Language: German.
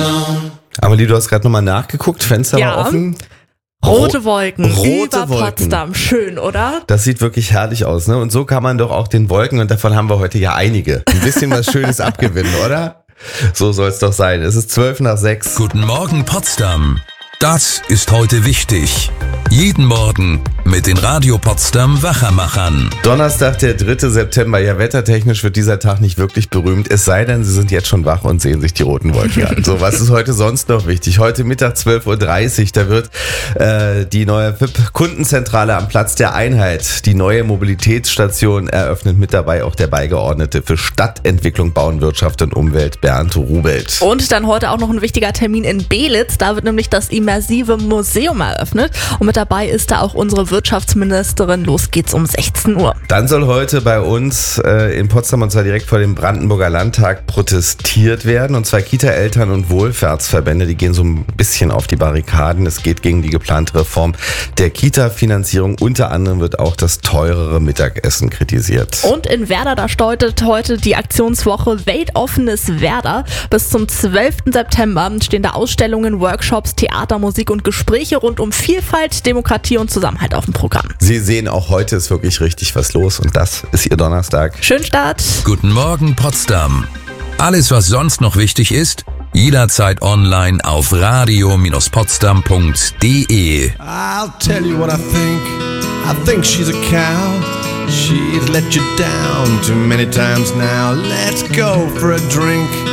Amelie, du hast gerade nochmal nachgeguckt, Fenster war offen. Rote Wolken Rote über Wolken. Potsdam. Schön, oder? Das sieht wirklich herrlich aus, ne? Und so kann man doch auch den Wolken, und davon haben wir heute ja einige, ein bisschen was Schönes abgewinnen, oder? So soll es doch sein. Es ist 5:12. Guten Morgen Potsdam. Das ist heute wichtig. Jeden Morgen mit den Radio Potsdam Wachermachern. Donnerstag, der 3. September. Ja, wettertechnisch wird dieser Tag nicht wirklich berühmt, es sei denn, Sie sind jetzt schon wach und sehen sich die roten Wolken an. So, was ist heute sonst noch wichtig? Heute Mittag 12:30 Uhr, da wird die neue VIP-Kundenzentrale am Platz der Einheit, die neue Mobilitätsstation eröffnet, mit dabei auch der Beigeordnete für Stadtentwicklung, Bauen, Wirtschaft und Umwelt, Bernd Rubelt. Und dann heute auch noch ein wichtiger Termin in Belitz. Da wird nämlich das immersive Museum eröffnet. Und mit dabei ist da auch unsere Wirtschaftsministerin. Los geht's um 16 Uhr. Dann soll heute bei uns in Potsdam, und zwar direkt vor dem Brandenburger Landtag, protestiert werden. Und zwar Kita-Eltern und Wohlfahrtsverbände, die gehen so ein bisschen auf die Barrikaden. Es geht gegen die geplante Reform der Kita-Finanzierung. Unter anderem wird auch das teurere Mittagessen kritisiert. Und in Werder, da startet heute die Aktionswoche Weltoffenes Werder. Bis zum 12. September stehen da Ausstellungen, Workshops, Theater, Musik und Gespräche rund um Vielfalt, Demokratie und Zusammenhalt auf dem Programm. Sie sehen, auch heute ist wirklich richtig was los, und das ist Ihr Donnerstag. Schönen Start. Guten Morgen Potsdam. Alles, was sonst noch wichtig ist, jederzeit online auf radio-potsdam.de. I'll tell you what I think. I think she's a cow. She's let you down too many times now. Let's go for a drink.